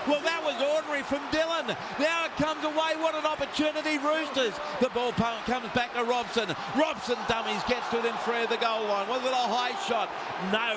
Well, that was ordinary from Dillon. Now it comes away. What an opportunity, Roosters. The ball comes back to Robson. Robson dummies, gets to within 3 of the goal line. Was it a high shot? No.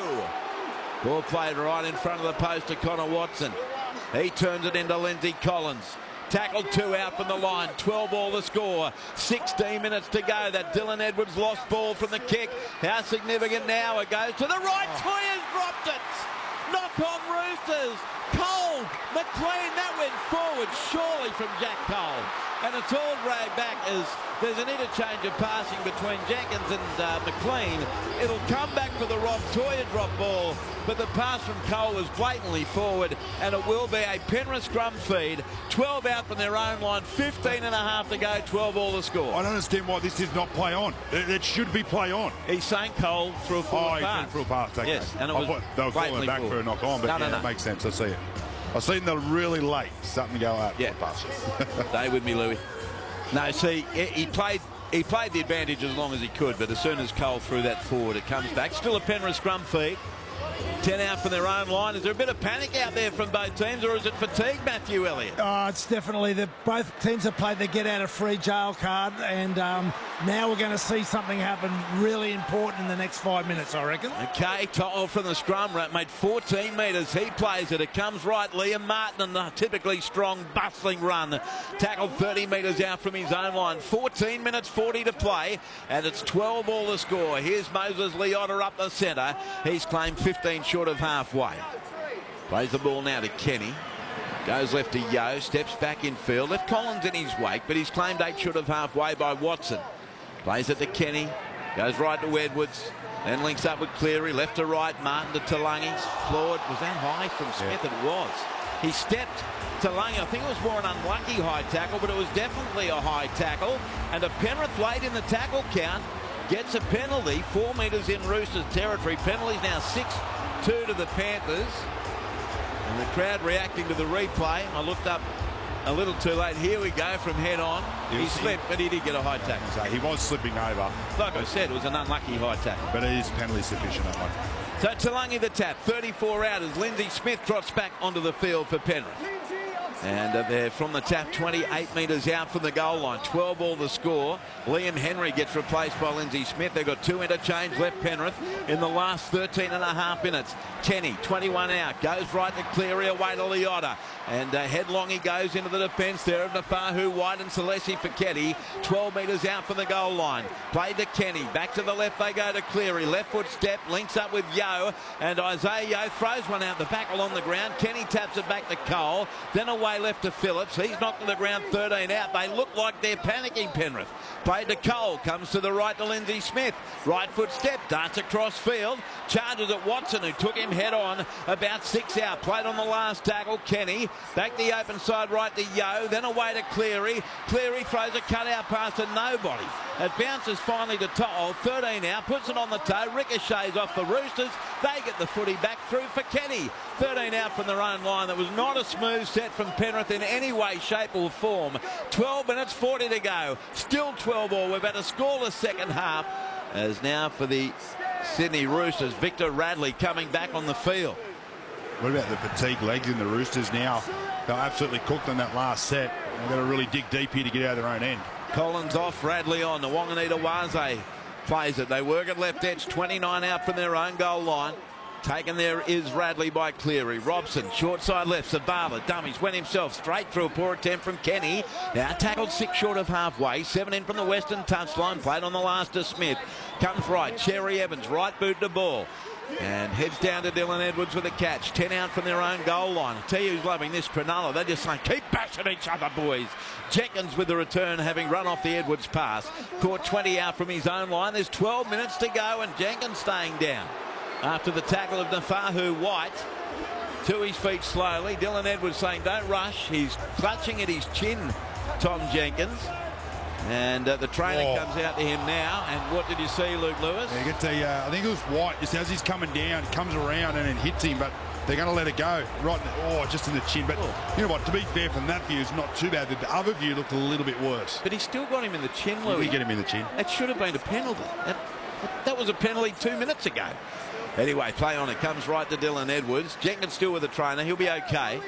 Ball played right in front of the post to Connor Watson. He turns it into Lindsay Collins. Tackled 2 out from the line. 12 all the score. 16 minutes to go. That Dylan Edwards lost ball from the kick. How significant now? It goes to the right. Toya's dropped it. Knock on Roosters. Cole, McLean, that went forward surely from Jack Cole. And it's all dragged back as there's an interchange of passing between Jenkins and McLean. It'll come back for the Rob Toya drop ball, but the pass from Cole was blatantly forward, and it will be a Penrith scrum feed. 12 out from their own line, 15 and a half to go, 12 all the score. I don't understand why this is not play on. It should be play on. He's saying Cole through a forward pass. He threw a pass, okay. Yes, and it was they were calling back forward. for a knock on, but no. It makes sense. I see it. I've seen them really late starting to go out. Yeah, stay with me, Louis. No, see, he played the advantage as long as he could, but as soon as Cole threw that forward, it comes back. Still a Penrith scrum feed. 10 out from their own line. Is there a bit of panic out there from both teams, or is it fatigue, Matthew Elliott? Oh, it's definitely both teams have played the get-out-of-free jail card, and now we're going to see something happen really important in the next 5 minutes, I reckon. Okay, To'o from the scrum made 14 metres. He plays it. It comes right. Liam Martin on the typically strong, bustling run. Tackled 30 metres out from his own line. 14 minutes 40 to play, and it's 12 all the score. Here's Moses Leota up the centre. He's claimed 15 short of halfway. Plays the ball now to Kenny. Goes left to Yo. Steps back in field. Left Collins in his wake, but he's claimed 8 short of halfway by Watson. Plays it to Kenny. Goes right to Edwards. Then links up with Cleary. Left to right. Martin to Talangi. Floored. Was that high from Smith? Yeah. It was. He stepped Talangi. I think it was more an unlucky high tackle, but it was definitely a high tackle. And a Penrith late in the tackle count gets a penalty. 4 metres in Roosters territory. Penalties now 6-2 to the Panthers. And the crowd reacting to the replay. I looked up a little too late. Here we go from head on. He slipped, but he did get a high tackle. So he was slipping over. Like I said, it was an unlucky high tackle. But it is penalty sufficient, that one. So Talangi the tap. 34 out as Lindsay Smith trots back onto the field for Penrith. And they're from the tap, 28 metres out from the goal line. 12 all the score. Liam Henry gets replaced by Lindsay Smith. They've got 2 interchange left Penrith in the last 13 and a half minutes. Kenny, 21 out, goes right to Cleary, away to Leota. And headlong he goes into the defence there of Nafahu, White and Celesi Fiketti. 12 metres out from the goal line. Played to Kenny. Back to the left they go to Cleary. Left foot step, links up with Yo. And Isaiah Yo throws one out the back along the ground. Kenny taps it back to Cole. Then away left to Phillips. He's knocked to the ground, 13 out. They look like they're panicking, Penrith. Played to Cole. Comes to the right to Lindsay Smith. Right foot step. Darts across field. Charges at Watson, who took him head on. About 6 out. Played on the last tackle. Kenny. Back the open side right to Yo. Then away to Cleary. Cleary throws a cutout pass to nobody. It bounces finally to To'o. 13 out. Puts it on the toe. Ricochets off the Roosters. They get the footy back through for Kenny. 13 out from their own line. That was not a smooth set from Penrith in any way, shape or form. 12 minutes 40 to go. Still 12 all. We've had a scoreless second half. As now for the Sydney Roosters, Victor Radley coming back on the field. What about the fatigue legs in the Roosters now? They're absolutely cooked on that last set. They've got to really dig deep here to get out of their own end. Collins off, Radley on. The Wanganita Waze plays it. They work at left edge, 29 out from their own goal line. Taken there is Radley by Cleary. Robson, short side left. Zavala, dummies, went himself straight through a poor attempt from Kenny. Now tackled 6 short of halfway. 7 in from the western touchline. Played on the last to Smith. Comes right. Cherry Evans, right boot the ball. And heads down to Dylan Edwards with a catch. 10 out from their own goal line. I tell you who's loving this, Cronulla. They're just saying, keep bashing each other, boys. Jenkins with the return, having run off the Edwards pass. Caught 20 out from his own line. There's 12 minutes to go, and Jenkins staying down. After the tackle of Nafahu White, to his feet slowly. Dylan Edwards saying, don't rush. He's clutching at his chin, Tom Jenkins. And the trainer comes out to him now. And what did you see, Luke Lewis? Yeah, you get the, I think it was White, just as he's coming down, he comes around and then hits him, but they're going to let it go. Right, just in the chin. But you know what, to be fair, from that view, it's not too bad. The other view looked a little bit worse. But he still got him in the chin, Louis. Did he get him in the chin? It should have been a penalty. That was a penalty 2 minutes ago. Anyway, play on. It comes right to Dylan Edwards. Jenkins still with the trainer. He'll be okay.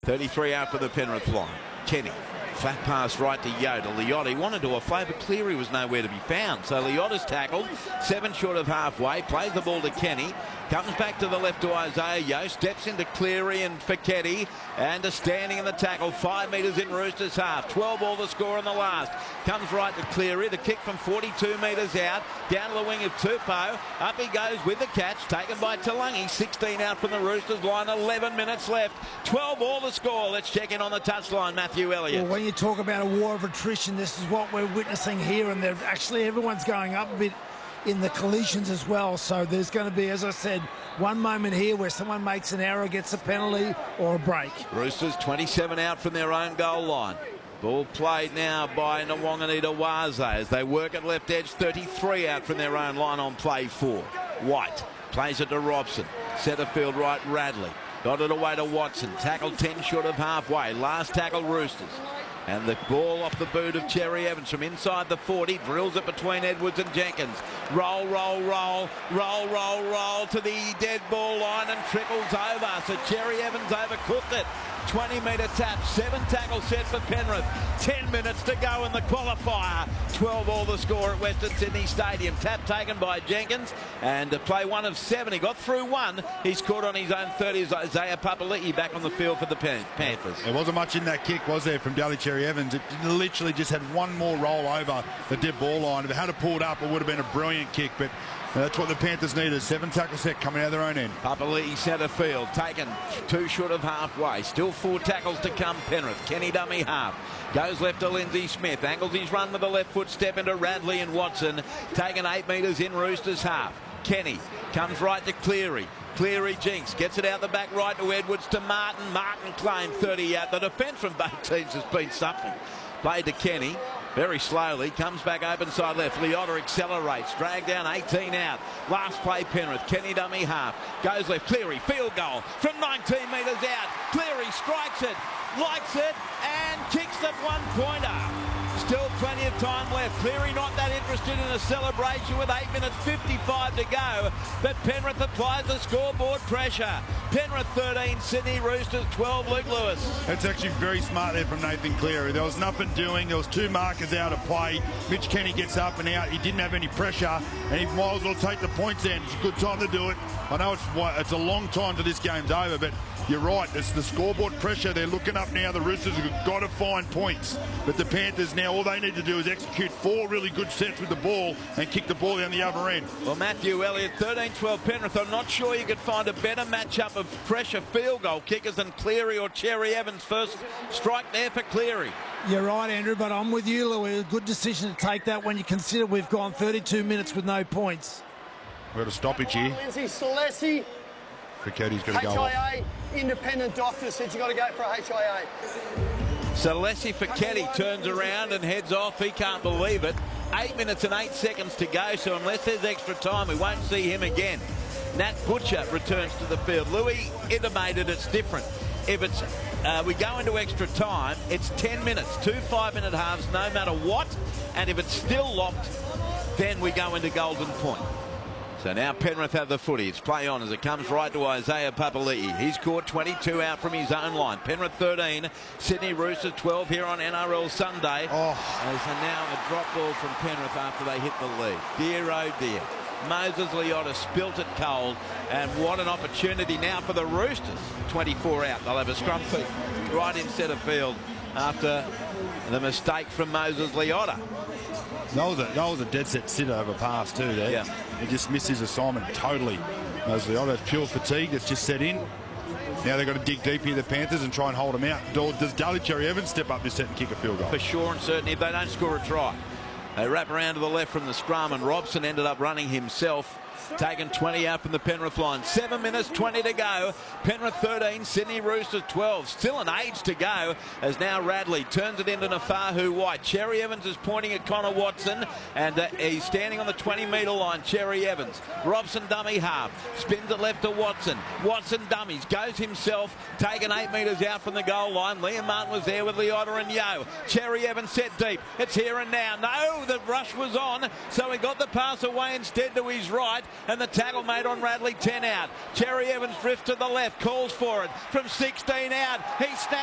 33 out for the Penrith line. Kenny. Flat pass right to Yoda. Liotta, he wanted to offload, but Cleary was nowhere to be found. So Liotta's tackled, 7 short of halfway, plays the ball to Kenny, comes back to the left to Isaiah Yeo, steps into Cleary and Fekete, and standing in the tackle, 5 metres in Roosters half. 12 all the score in the last. Comes right to Cleary, the kick from 42 metres out, down to the wing of Tupou. Up he goes with the catch, taken by Talangi. 16 out from the Roosters line, 11 minutes left. 12 all the score. Let's check in on the touchline, Matthew Elliott. Well, when you talk about a war of attrition, this is what we're witnessing here, and they're actually everyone's going up a bit in the collisions as well. So there's going to be, as I said, one moment here where someone makes an error, gets a penalty or a break. Roosters 27 out from their own goal line. Ball played now by Nwanganita Waze as they work at left edge. 33 out from their own line on play 4. White plays it to Robson. Centre field right, Radley. Got it away to Watson. Tackled 10 short of halfway. Last tackle Roosters. And the ball off the boot of Cherry Evans from inside the 40. Drills it between Edwards and Jenkins. Roll, roll, roll. Roll, roll, roll to the dead ball line and trickles over. So Cherry Evans overcooked it. 20-metre tap, 7 tackle set for Penrith. 10 minutes to go in the qualifier. 12 all the score at Western Sydney Stadium. Tap taken by Jenkins, and to play 1 of 7. He got through 1. He scored on his own 30. Isaiah Papali'i back on the field for the Panthers. There wasn't much in that kick, was there, from Daly Cherry Evans? It literally just had one more roll over the dead ball line. If it had pulled up, it would have been a brilliant kick, but that's what the Panthers needed. 7 tackle set coming out of their own end. Papali'i centre field, taken 2 short of halfway. Still 4 tackles to come, Penrith. Kenny dummy half. Goes left to Lindsay Smith. Angles his run with the left foot, step into Radley and Watson. Taken 8 metres in Roosters half. Kenny comes right to Cleary. Cleary jinks, gets it out the back right to Edwards to Martin. Martin claimed 30 out. The defence from both teams has been something. Played to Kenny. Very slowly, comes back open side left. Liotta accelerates, dragged down 18 out. Last play Penrith, Kenny dummy half. Goes left, Cleary, field goal from 19 metres out. Cleary strikes it, likes it, and kicks the 1-pointer. Still plenty of time left. Cleary not that interested in a celebration with 8 minutes 55 to go. But Penrith applies the scoreboard pressure. Penrith 13, Sydney Roosters 12, Luke Lewis. That's actually very smart there from Nathan Cleary. There was nothing doing. There was 2 markers out of play. Mitch Kenny gets up and out. He didn't have any pressure, and he might as well take the points in. It's a good time to do it. I know it's a long time till this game's over, but you're right. It's the scoreboard pressure. They're looking up now. The Roosters have got to find points. But the Panthers now, all they need to do is execute 4 really good sets with the ball and kick the ball down the other end. Well, Matthew Elliott, 13-12 Penrith. I'm not sure you could find a better matchup of pressure field goal kickers than Cleary or Cherry Evans. First strike there for Cleary. You're right, Andrew, but I'm with you, Louis. A good decision to take that when you consider we've gone 32 minutes with no points. We've got a stoppage here. Lindsay Salesi. Feketi's got to go off. HIA, independent doctor said you got to go for a HIA. So Leslie Fekete turns around and heads off. He can't believe it. 8 minutes and 8 seconds to go, so unless there's extra time, we won't see him again. Nat Butcher returns to the field. Louis intimated it's different. If it's we go into extra time, it's 10 minutes, 2 5-minute halves, no matter what. And if it's still locked, then we go into golden point. So now Penrith have the footy. It's play on as it comes right to Isaiah Papali'i. He's caught 22 out from his own line. Penrith 13, Sydney Roosters 12 here on NRL Sunday. As now a drop ball from Penrith after they hit the lead. Dear oh dear. Moses Liotta spilt it cold, and what an opportunity now for the Roosters. 24 out. They'll have a scrum feed right in centre field after the mistake from Moses Liotta. That was a dead set sit over pass too there. Yeah. He just missed his assignment totally. Moses Liotta, it's pure fatigue that's just set in. Now they've got to dig deep here, the Panthers, and try and hold them out. Does Daly Cherry Evans step up this set and kick a field goal? For sure and certainly if they don't score a try. They wrap around to the left from the scrum, and Robson ended up running himself. Taken 20 out from the Penrith line. 7 minutes 20 to go. Penrith 13, Sydney Roosters 12. Still an age to go as now Radley turns it into Nafahu White. Cherry Evans is pointing at Connor Watson, and he's standing on the 20-metre line. Cherry Evans. Robson dummy half. Spins it left to Watson. Watson dummies. Goes himself. Taken 8 metres out from the goal line. Liam Martin was there with Liotta and Yeo. Cherry Evans set deep. It's here and now. No, the rush was on, so he got the pass away instead to his right. and the tackle made on Radley, 10 out. Cherry Evans drifts to the left, calls for it from 16 out. He snaps.